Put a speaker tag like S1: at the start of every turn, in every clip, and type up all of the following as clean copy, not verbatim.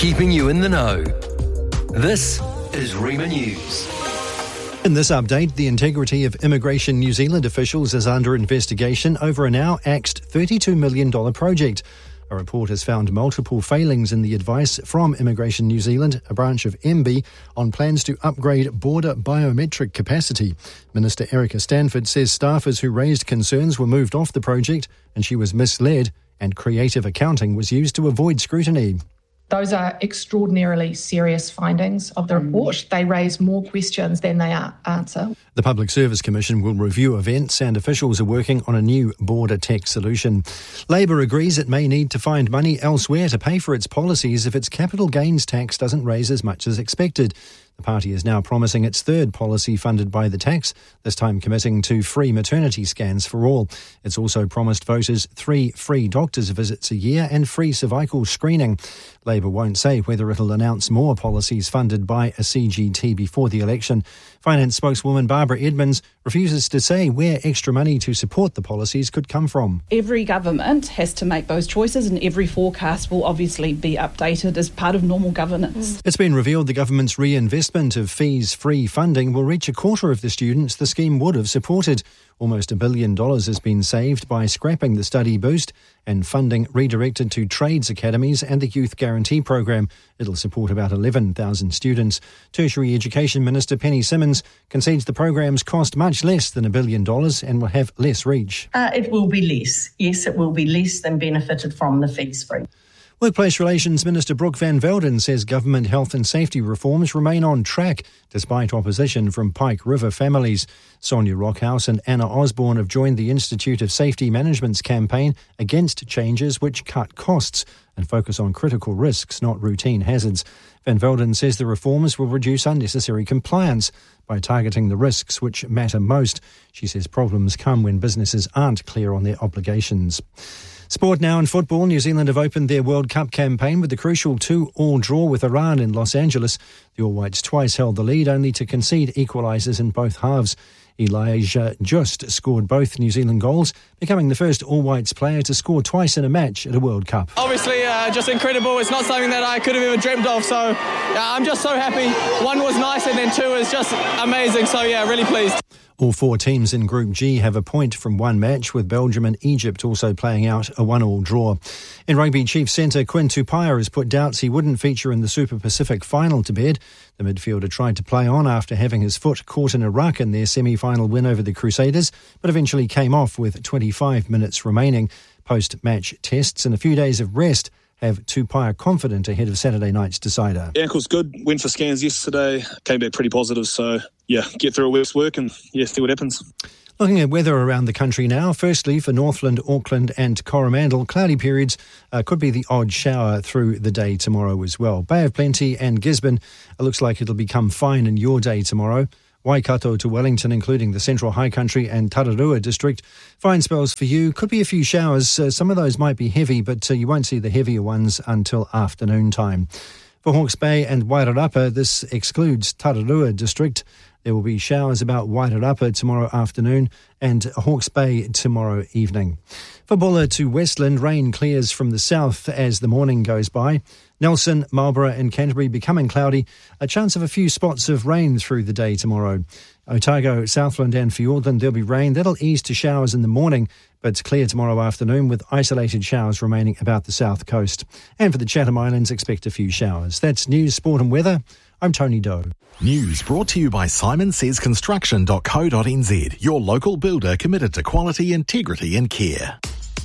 S1: keeping you in the know. This is Rima News.
S2: In this update, the integrity of Immigration New Zealand officials is under investigation over a now axed $32 million project. A report has found multiple failings in the advice from Immigration New Zealand, a branch of MB, on plans to upgrade border biometric capacity. Minister Erica Stanford says staffers who raised concerns were moved off the project and she was misled, and creative accounting was used to avoid scrutiny.
S3: Those are extraordinarily serious findings of the report. They raise more questions than they answer.
S2: The Public Service Commission will review events and officials are working on a new border tech solution. Labor agrees it may need to find money elsewhere to pay for its policies if its capital gains tax doesn't raise as much as expected. The party is now promising its third policy funded by the tax, this time committing to free maternity scans for all. It's also promised voters 3 free doctors' visits a year and free cervical screening. Labor won't say whether it'll announce more policies funded by a CGT before the election. Finance spokeswoman Barbara Edmonds refuses to say where extra money to support the policies could come from.
S4: Every government has to make those choices and every forecast will obviously be updated as part of normal governance.
S2: It's been revealed the government's reinvestment of fees-free funding will reach a quarter of the students the scheme would have supported. Almost $1 billion has been saved by scrapping the study boost and funding redirected to trades academies and the Youth Guarantee Program. It'll support about 11,000 students. Tertiary Education Minister Penny Simmons concedes the programs cost much less than $1 billion and will have less reach.
S5: It will be less. Yes, it will be less than benefited from the fees-free.
S2: Workplace Relations Minister Brooke van Velden says government health and safety reforms remain on track despite opposition from Pike River families. Sonia Rockhouse and Anna Osborne have joined the Institute of Safety Management's campaign against changes which cut costs and focus on critical risks, not routine hazards. Van Velden says the reforms will reduce unnecessary compliance by targeting the risks which matter most. She says problems come when businesses aren't clear on their obligations. Sport now in football. New Zealand have opened their World Cup campaign with the crucial 2-2 draw with Iran in Los Angeles. The All Whites twice held the lead, only to concede equalisers in both halves. Elijah Just scored both New Zealand goals, becoming the first All Whites player to score twice in a match at a World Cup.
S6: Obviously, just incredible. It's not something that I could have ever dreamt of, so I'm just so happy. 1 was nice and then 2 is just amazing, so really pleased.
S2: All 4 teams in Group G have a point from one match, with Belgium and Egypt also playing out a 1-1 draw. In rugby, Chiefs centre Quinn Tupaia has put doubts he wouldn't feature in the Super Pacific final to bed. The midfielder tried to play on after having his foot caught in a ruck in their semi-final win over the Crusaders, but eventually came off with 25 minutes remaining. Post-match tests and a few days of rest have Tupaia confident ahead of Saturday night's decider.
S7: The ankle's good. Went for scans yesterday. Came back pretty positive. So, get through a week's work and, see what happens.
S2: Looking at weather around the country now. Firstly, for Northland, Auckland and Coromandel, cloudy periods could be the odd shower through the day tomorrow as well. Bay of Plenty and Gisborne, it looks like it'll become fine in your day tomorrow. Waikato to Wellington, including the Central High Country and Tararua district. Fine spells for you. Could be a few showers. Some of those might be heavy, but you won't see the heavier ones until afternoon time. For Hawke's Bay and Wairarapa, this excludes Tararua district. There will be showers about Wairarapa tomorrow afternoon and Hawke's Bay tomorrow evening. For Bulla to Westland, rain clears from the south as the morning goes by. Nelson, Marlborough and Canterbury becoming cloudy. A chance of a few spots of rain through the day tomorrow. Otago, Southland and Fiordland, there'll be rain. That'll ease to showers in the morning, but it's clear tomorrow afternoon with isolated showers remaining about the south coast. And for the Chatham Islands, expect a few showers. That's news, sport and weather. I'm Tony Doe.
S8: News brought to you by simonsayesconstruction.co.nz, your local builder committed to quality, integrity and care.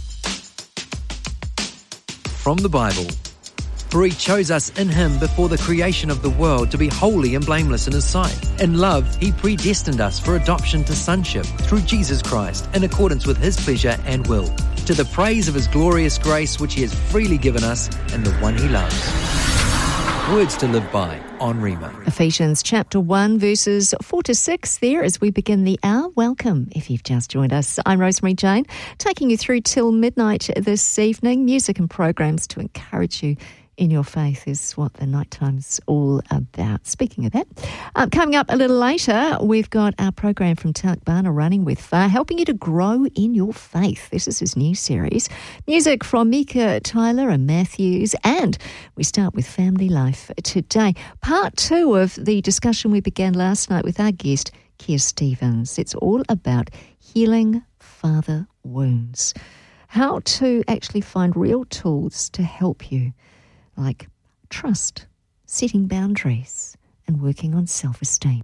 S1: From the Bible. For he chose us in him before the creation of the world to be holy and blameless in his sight. In love, he predestined us for adoption to sonship through Jesus Christ in accordance with his pleasure and will, to the praise of his glorious grace which he has freely given us in the one he loves. Words to live by on Rima.
S9: Ephesians chapter 1 verses 4-6 there as we begin the hour. Welcome if you've just joined us. I'm Rosemary Jane, taking you through till midnight this evening. Music and programs to encourage you in your faith is what the nighttime's all about. Speaking of that, coming up a little later, we've got our program from Talk Barna, Running with Far, helping you to grow in your faith. This is his new series. Music from Mika, Tyler and Matthews. And we start with family life today. Part 2 of the discussion we began last night with our guest, Kia Stevens. It's all about healing father wounds. How to actually find real tools to help you, like trust, setting boundaries, and working on self-esteem.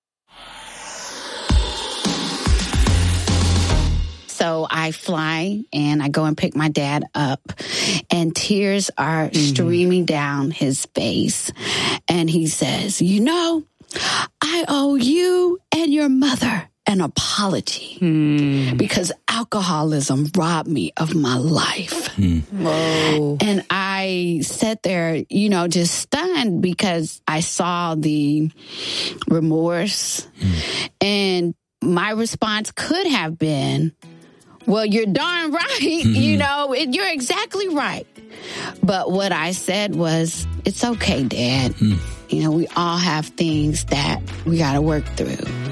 S10: So I fly and I go and pick my dad up, and tears are streaming down his face. And he says, you know, I owe you and your mother an apology because alcoholism robbed me of my life. Whoa. And I sat there, you know, just stunned because I saw the remorse. And my response could have been, well, you're darn right. You know, you're exactly right. But what I said was, it's okay, Dad. You know, we all have things that we got to work through.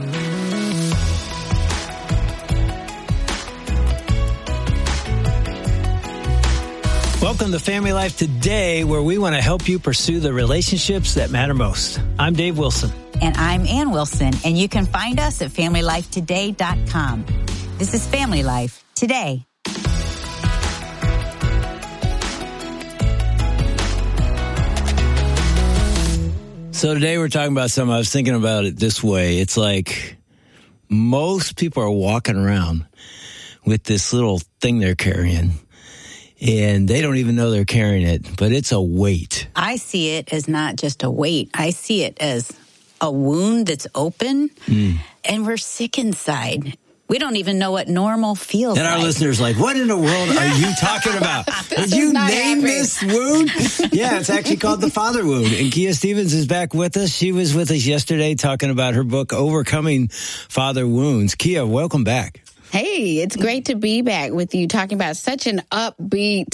S11: Welcome to Family Life Today, where we want to help you pursue the relationships that matter most. I'm Dave Wilson.
S12: And I'm Ann Wilson, and you can find us at FamilyLifeToday.com. This is Family Life Today.
S11: So today we're talking about something. I was thinking about it this way. It's like most people are walking around with this little thing they're carrying, and they don't even know they're carrying it, but it's a weight.
S12: I see it as not just a weight. I see it as a wound that's open, and we're sick inside. We don't even know what normal feels like.
S11: And our listeners are like, what in the world are you talking about? Did you name this wound? Yeah, it's actually called the father wound. And Kia Stevens is back with us. She was with us yesterday talking about her book, Overcoming Father Wounds. Kia, welcome back.
S10: Hey, it's great to be back with you talking about such an upbeat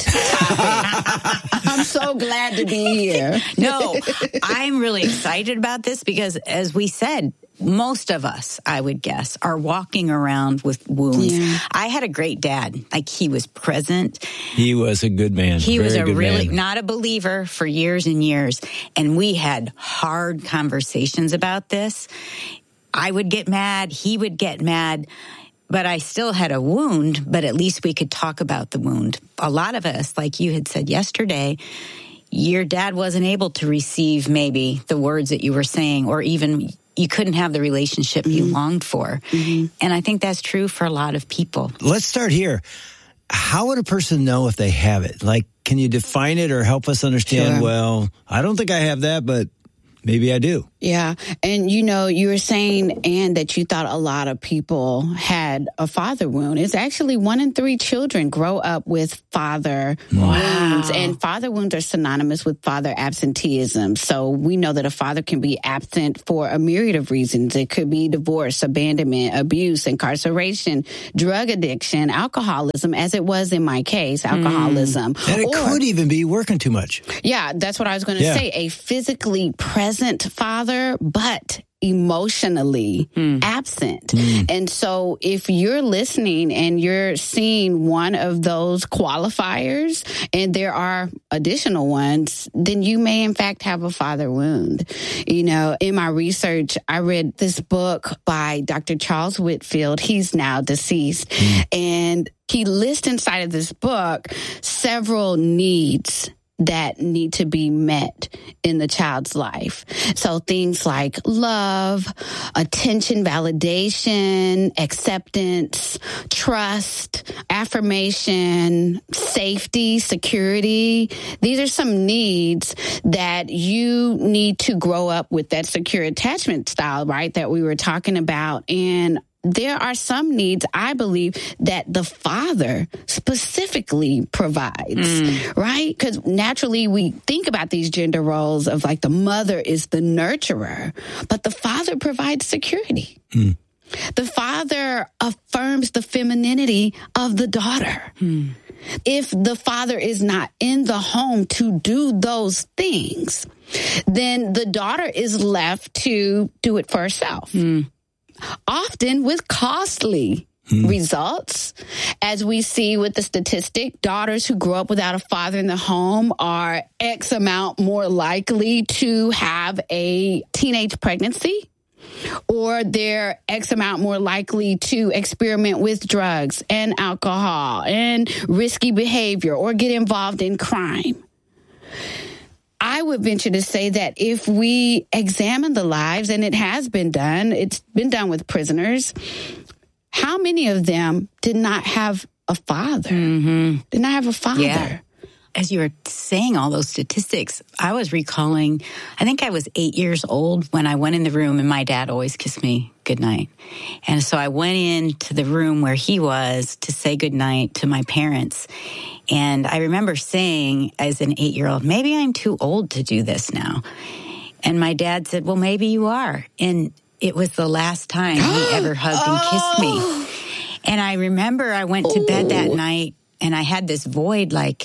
S10: topic. I'm so glad to be here.
S12: No, I'm really excited about this because, as we said, most of us, I would guess, are walking around with wounds. Yeah. I had a great dad. Like, he was present.
S11: He was a good man.
S12: He was a really, not a believer for years and years. And we had hard conversations about this. I would get mad. He would get mad. But I still had a wound, but at least we could talk about the wound. A lot of us, like you had said yesterday, your dad wasn't able to receive maybe the words that you were saying, or even you couldn't have the relationship you longed for. And I think that's true for a lot of people.
S11: Let's start here. How would a person know if they have it? Like, can you define it or help us understand,
S10: Sure.
S11: Well, I don't think I have that, but maybe I do.
S10: Yeah. And, you know, you were saying, Ann, that you thought a lot of people had a father wound. It's actually 1 in 3 children grow up with father wounds. And father wounds are synonymous with father absenteeism. So we know that a father can be absent for a myriad of reasons. It could be divorce, abandonment, abuse, incarceration, drug addiction, alcoholism, as it was in my case, alcoholism.
S11: And it could even be working too much.
S10: Yeah, that's what I was going to say. A physically present father, but emotionally absent. And so if you're listening and you're seeing one of those qualifiers, and there are additional ones, then you may in fact have a father wound. You know, in my research, I read this book by Dr. Charles Whitfield. He's now deceased. And he lists inside of this book several needs that need to be met in the child's life. So things like love, attention, validation, acceptance, trust, affirmation, safety, security. These are some needs that you need to grow up with, that secure attachment style, right, that we were talking about. And there are some needs, I believe, that the father specifically provides, right? Because naturally we think about these gender roles of like the mother is the nurturer, but the father provides security. The father affirms the femininity of the daughter. If the father is not in the home to do those things, then the daughter is left to do it for herself, often with costly results. As we see with the statistic, daughters who grow up without a father in the home are X amount more likely to have a teenage pregnancy, or they're X amount more likely to experiment with drugs and alcohol and risky behavior or get involved in crime. I would venture to say that if we examine the lives, and it has been done, it's been done with prisoners, how many of them did not have a father? Did not have a father?
S12: Yeah. As you were saying all those statistics, I was recalling, I think I was 8 years old when I went in the room, and my dad always kissed me goodnight. And so I went into the room where he was to say goodnight to my parents. And I remember saying as an 8-year-old, maybe I'm too old to do this now. And my dad said, well, maybe you are. And it was the last time he ever hugged and kissed me. And I remember I went to bed that night and I had this void like,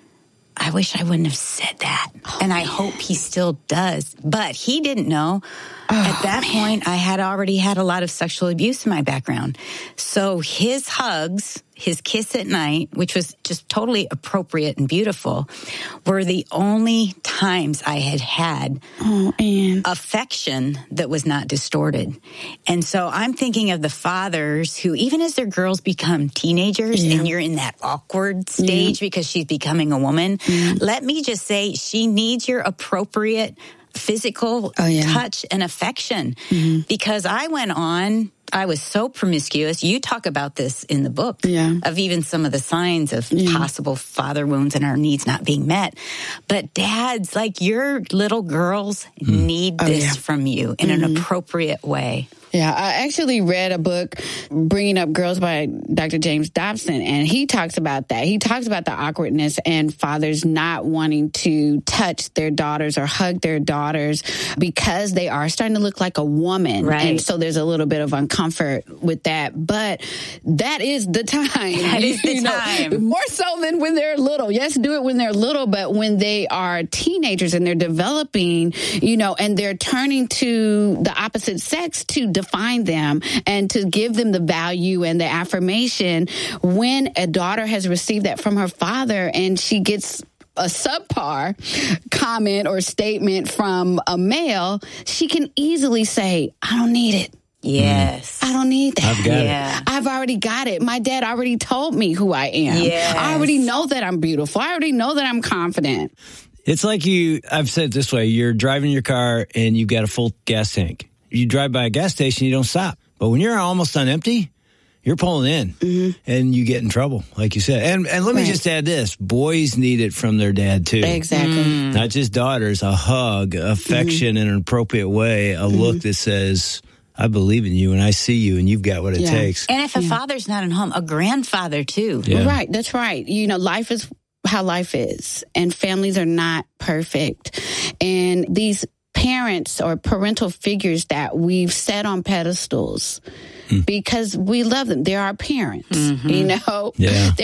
S12: I wish I wouldn't have said that. And I hope he still does. But he didn't know. At that point, I had already had a lot of sexual abuse in my background. So his hugs, his kiss at night, which was just totally appropriate and beautiful, were the only times I had affection that was not distorted. And so I'm thinking of the fathers who, even as their girls become teenagers and you're in that awkward stage because she's becoming a woman, let me just say she needs your appropriate physical touch and affection. Because I was so promiscuous. You talk about this in the book of even some of the signs of possible father wounds and our needs not being met. But dads, like your little girls need this from you in an appropriate way.
S10: Yeah, I actually read a book, Bringing Up Girls by Dr. James Dobson, and he talks about that. He talks about the awkwardness and fathers not wanting to touch their daughters or hug their daughters because they are starting to look like a woman.
S12: Right.
S10: And so there's a little bit of uncomfort with that. But that is the time.
S12: That is the time.
S10: More so than when they're little. Yes, do it when they're little, but when they are teenagers and they're developing, and they're turning to the opposite sex to define them and to give them the value and the affirmation. When a daughter has received that from her father and she gets a subpar comment or statement from a male, she can easily say, I don't need it.
S12: Yes.
S10: I don't need that.
S11: I've got it.
S10: I've already got it. My dad already told me who I am.
S12: Yes.
S10: I already know that I'm beautiful. I already know that I'm confident.
S11: It's like I've said it this way, you're driving your car and you've got a full gas tank. You drive by a gas station, you don't stop. But when you're almost on empty, you're pulling in and you get in trouble, like you said. And let me just add this. Boys need it from their dad, too.
S10: Exactly.
S11: Not just daughters, a hug, affection in an appropriate way, a look that says, I believe in you and I see you and you've got what it takes.
S12: And if a father's not at home, a grandfather, too.
S11: Yeah.
S10: Right, that's right. Life is how life is, and families are not perfect. And these parents or parental figures that we've set on pedestals because we love them. They're our parents, they're